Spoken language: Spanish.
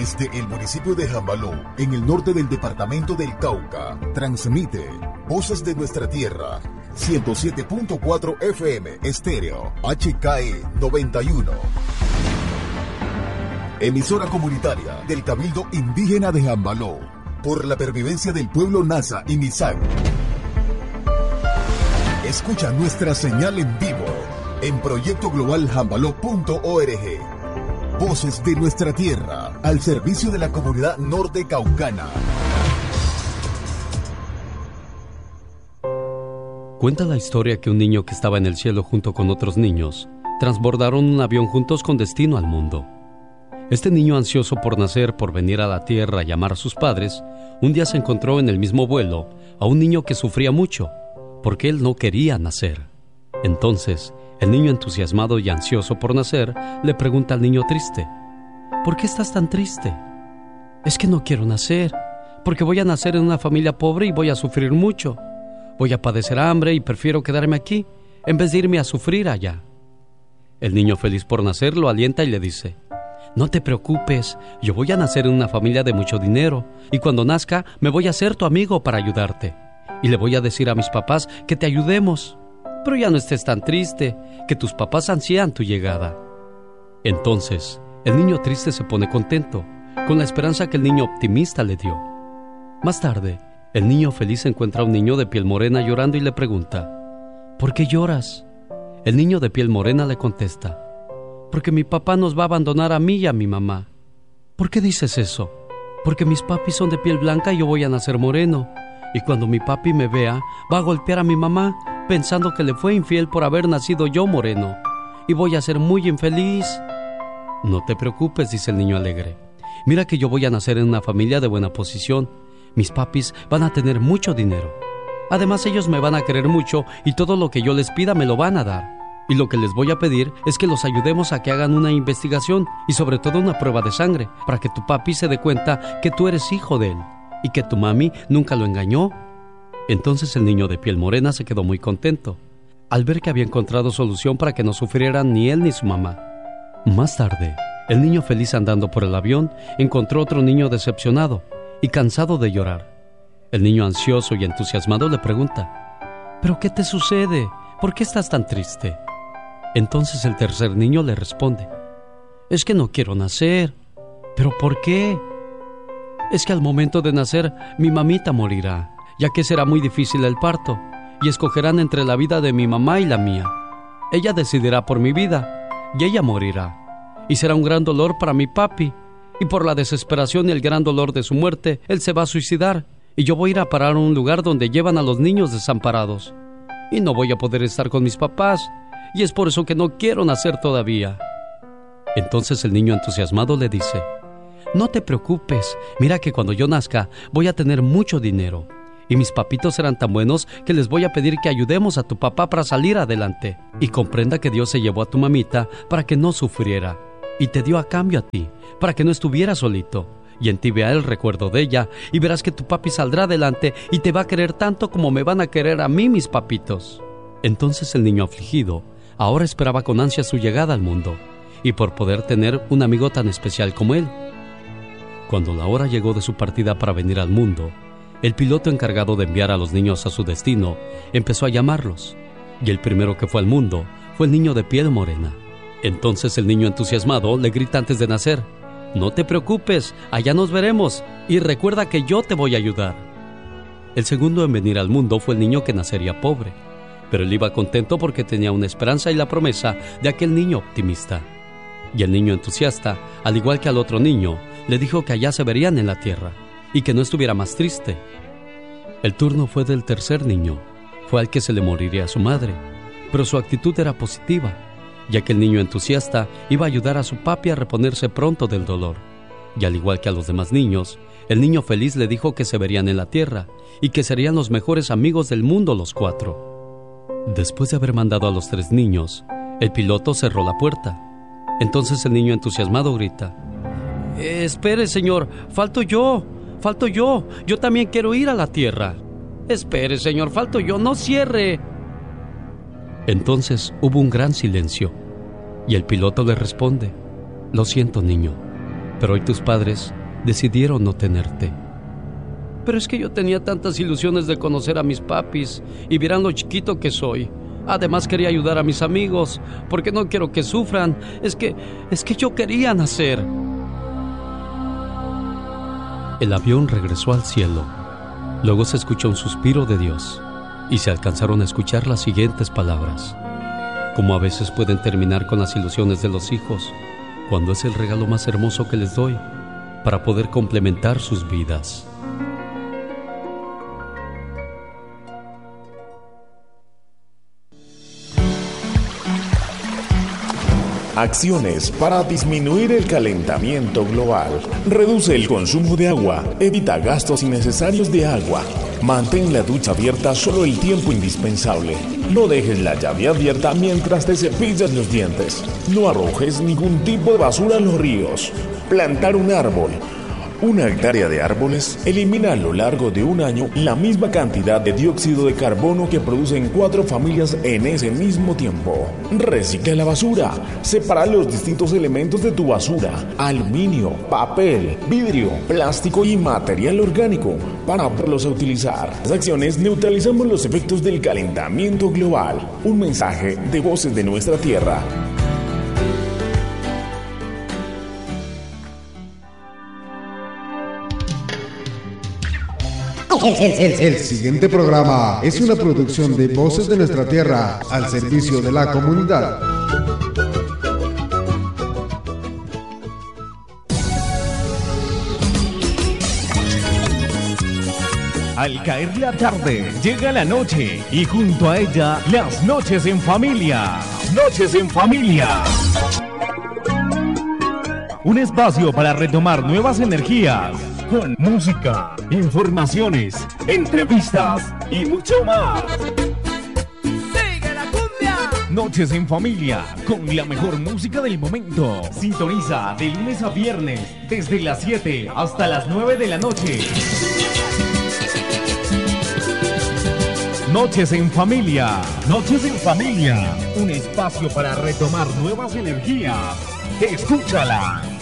Desde el municipio de Jambaló, en el norte del departamento del Cauca, transmite Voces de Nuestra Tierra, 107.4 FM estéreo, HKE 91. Emisora comunitaria del Cabildo Indígena de Jambaló, por la pervivencia del pueblo Nasa y Misak. Escucha nuestra señal en vivo en proyectoglobalhambaló.org. Voces de Nuestra Tierra, al servicio de la comunidad norte caucana. Cuenta la historia que un niño que estaba en el cielo junto con otros niños transbordaron un avión juntos con destino al mundo. Este niño, ansioso por nacer, por venir a la tierra y amar a sus padres, un día se encontró en el mismo vuelo a un niño que sufría mucho, porque él no quería nacer. Entonces, el niño, entusiasmado y ansioso por nacer, le pregunta al niño triste: ¿por qué estás tan triste? Es que no quiero nacer, porque voy a nacer en una familia pobre y voy a sufrir mucho. Voy a padecer hambre y prefiero quedarme aquí, en vez de irme a sufrir allá. El niño, feliz por nacer, lo alienta y le dice: no te preocupes, yo voy a nacer en una familia de mucho dinero, y cuando nazca me voy a hacer tu amigo para ayudarte. Y le voy a decir a mis papás que te ayudemos. Pero ya no estés tan triste, que tus papás ansían tu llegada. Entonces, el niño triste se pone contento, con la esperanza que el niño optimista le dio. Más tarde, el niño feliz encuentra a un niño de piel morena llorando y le pregunta: ¿por qué lloras? El niño de piel morena le contesta: porque mi papá nos va a abandonar a mí y a mi mamá. ¿Por qué dices eso? Porque mis papis son de piel blanca y yo voy a nacer moreno. Y cuando mi papi me vea, va a golpear a mi mamá, pensando que le fue infiel por haber nacido yo moreno. Y voy a ser muy infeliz. No te preocupes, dice el niño alegre. Mira que yo voy a nacer en una familia de buena posición. Mis papis van a tener mucho dinero. Además, ellos me van a querer mucho y todo lo que yo les pida me lo van a dar. Y lo que les voy a pedir es que los ayudemos a que hagan una investigación y sobre todo una prueba de sangre, para que tu papi se dé cuenta que tú eres hijo de él y que tu mami nunca lo engañó. Entonces el niño de piel morena se quedó muy contento al ver que había encontrado solución para que no sufrieran ni él ni su mamá. Más tarde, el niño feliz, andando por el avión, encontró otro niño decepcionado y cansado de llorar. El niño, ansioso y entusiasmado, le pregunta: ¿pero qué te sucede? ¿Por qué estás tan triste? Entonces el tercer niño le responde: es que no quiero nacer. ¿Pero por qué? Es que al momento de nacer mi mamita morirá, ya que será muy difícil el parto, y escogerán entre la vida de mi mamá y la mía. Ella decidirá por mi vida, y ella morirá, y será un gran dolor para mi papi, y por la desesperación y el gran dolor de su muerte, él se va a suicidar, y yo voy a ir a parar a un lugar donde llevan a los niños desamparados, y no voy a poder estar con mis papás, y es por eso que no quiero nacer todavía. Entonces el niño, entusiasmado, le dice: no te preocupes, mira que cuando yo nazca voy a tener mucho dinero, y mis papitos serán tan buenos que les voy a pedir que ayudemos a tu papá para salir adelante, y comprenda que Dios se llevó a tu mamita para que no sufriera, y te dio a cambio a ti, para que no estuviera solito, y en ti vea el recuerdo de ella, y verás que tu papi saldrá adelante y te va a querer tanto como me van a querer a mí mis papitos. Entonces el niño, afligido, ahora esperaba con ansia su llegada al mundo, y por poder tener un amigo tan especial como él. Cuando la hora llegó de su partida para venir al mundo, el piloto encargado de enviar a los niños a su destino empezó a llamarlos, y el primero que fue al mundo fue el niño de piel morena. Entonces el niño, entusiasmado, le grita antes de nacer: no te preocupes, allá nos veremos, y recuerda que yo te voy a ayudar. El segundo en venir al mundo fue el niño que nacería pobre, pero él iba contento porque tenía una esperanza y la promesa de aquel niño optimista. Y el niño entusiasta, al igual que al otro niño, le dijo que allá se verían en la tierra y que no estuviera más triste. El turno fue del tercer niño. Fue al que se le moriría a su madre, pero su actitud era positiva, ya que el niño entusiasta iba a ayudar a su papi a reponerse pronto del dolor. Y al igual que a los demás niños, el niño feliz le dijo que se verían en la tierra y que serían los mejores amigos del mundo los cuatro. Después de haber mandado a los tres niños, el piloto cerró la puerta. Entonces el niño entusiasmado grita: espere, señor, falto yo, yo también quiero ir a la tierra. Espere, señor, falto yo, no cierre. Entonces hubo un gran silencio, y el piloto le responde: lo siento, niño, pero hoy tus padres decidieron no tenerte. Pero es que yo tenía tantas ilusiones de conocer a mis papis y vieran lo chiquito que soy. Además quería ayudar a mis amigos, porque no quiero que sufran. Es que yo quería nacer. El avión regresó al cielo. Luego se escuchó un suspiro de Dios y se alcanzaron a escuchar las siguientes palabras. Como a veces pueden terminar con las ilusiones de los hijos, cuando es el regalo más hermoso que les doy para poder complementar sus vidas. Acciones para disminuir el calentamiento global. Reduce el consumo de agua. Evita gastos innecesarios de agua. Mantén la ducha abierta solo el tiempo indispensable. No dejes la llave abierta mientras te cepillas los dientes. No arrojes ningún tipo de basura a los ríos. Plantar un árbol. Una hectárea de árboles elimina a lo largo de un año la misma cantidad de dióxido de carbono que producen 4 familias en ese mismo tiempo. Recicla la basura. Separa los distintos elementos de tu basura: aluminio, papel, vidrio, plástico y material orgánico para volverlos a utilizar. Las acciones neutralizamos los efectos del calentamiento global. Un mensaje de Voces de Nuestra Tierra. El siguiente programa es una producción de Voces de Nuestra Tierra al servicio de la comunidad. Al caer la tarde, llega la noche y junto a ella, las noches en familia. Noches en familia. Un espacio para retomar nuevas energías. Con música, informaciones, entrevistas y mucho más. ¡Sigue la cumbia! Noches en familia, con la mejor música del momento. Sintoniza de lunes a viernes, desde las 7 hasta las 9 de la noche. Noches en familia. Noches en familia. Un espacio para retomar nuevas energías. Escúchala.